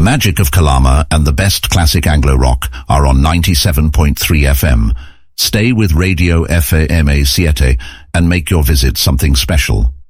The magic of Kalama and the best classic Anglo-rock are on 97.3 FM. Stay with Radio FAMA 7 and make your visit something special.